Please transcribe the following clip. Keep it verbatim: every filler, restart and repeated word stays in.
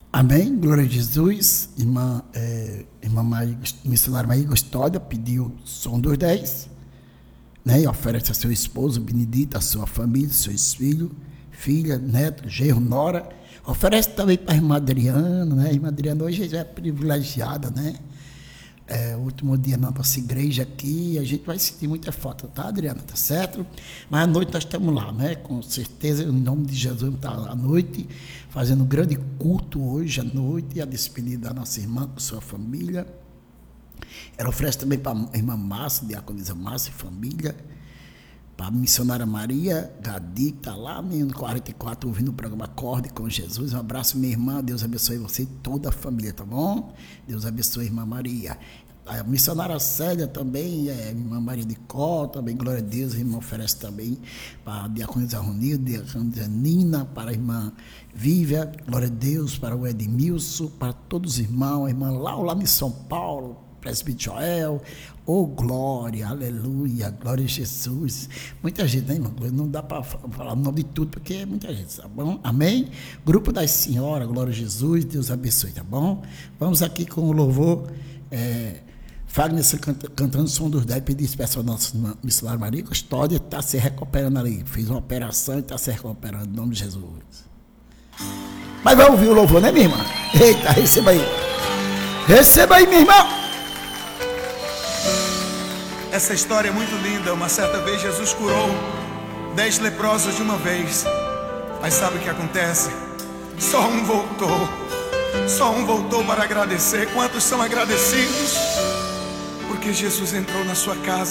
Amém, glória a Jesus. Irmã, é, irmã Maria, missionária Maria Custódia pediu som dos dez, né? E oferece a seu esposo Benedito, a sua família, seus filhos, filha, neto, genro, nora. Oferece também para a irmã Adriana, né? A irmã Adriana hoje já é privilegiada, né? É o último dia na nossa igreja aqui, a gente vai sentir muita falta, tá, Adriana? Tá certo? Mas à noite nós estamos lá, né? Com certeza, em nome de Jesus, vamos estar à noite, fazendo um grande culto hoje à noite, a despedida da nossa irmã com sua família. Ela oferece também para a irmã Márcia, diaconisa Márcia e família, para a missionária Maria Gadi, que está lá no quarenta e quatro, ouvindo o programa Acorde com Jesus. Um abraço, minha irmã. Deus abençoe você e toda a família, tá bom? Deus abençoe, irmã Maria. A missionária Célia também, é, irmã Maria de Có, também, glória a Deus. A irmã oferece também para a diaconisa Ronildo, diaconisa Nina, para a irmã Vívia, glória a Deus, para o Edmilson, para todos os irmãos, a irmã Laura, lá em São Paulo, presbítero Joel, oh glória, aleluia, glória a Jesus. Muita gente, né, irmão? Não dá para falar o nome de tudo, porque é muita gente, tá bom? Amém? Grupo das senhoras, glória a Jesus, Deus abençoe, tá bom? Vamos aqui com o louvor, é, Fagner canta, cantando o som dos dez, pedir especial ao nosso missionário Maria Custódia, está se recuperando ali, fez uma operação e está se recuperando, em nome de Jesus. Mas vai ouvir o louvor, né, minha irmã? Eita, receba aí. Receba aí, minha irmã. Essa história é muito linda. Uma certa vez Jesus curou dez leprosos de uma vez. Mas sabe o que acontece? Só um voltou. Só um voltou para agradecer. Quantos são agradecidos? Porque Jesus entrou na sua casa.